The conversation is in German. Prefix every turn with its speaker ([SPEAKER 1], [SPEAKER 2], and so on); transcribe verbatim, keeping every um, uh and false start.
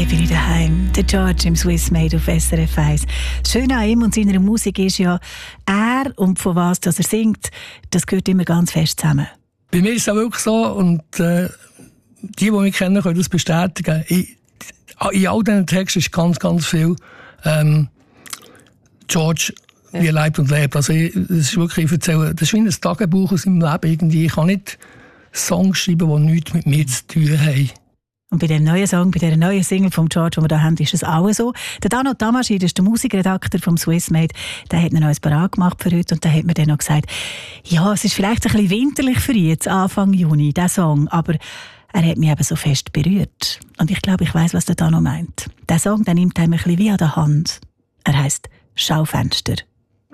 [SPEAKER 1] bin ich daheim. Der George im Swiss Made auf S R F eins. Das Schöne an ihm und seiner Musik ist ja, er und von was dass er singt, das gehört immer ganz fest zusammen.
[SPEAKER 2] Bei mir ist es auch wirklich so, und äh, die, die mich kennen, können das bestätigen. Ich, in all diesen Texten ist ganz, ganz viel ähm, George, ja. Wie er lebt und lebt. Also ich, das ist wirklich, ich erzähle, das ist wie ein Tagebuch aus seinem Leben irgendwie. Ich kann nicht Songs schreiben, die nichts mit mir zu tun haben.
[SPEAKER 1] Und bei dem neuen Song, bei dieser neuen Single von George, die wir hier haben, ist es auch so. Der Dano Tamaschi, das ist der Musikredakteur vom Swissmade, der hat noch ein Parat gemacht für heute und der hat mir dann noch gesagt, ja, es ist vielleicht ein bisschen winterlich für ihn, jetzt Anfang Juni, der Song, aber er hat mich eben so fest berührt. Und ich glaube, ich weiss, was der Dano meint. Der Song, der nimmt einem ein bisschen wie an der Hand. Er heisst «Schaufenster».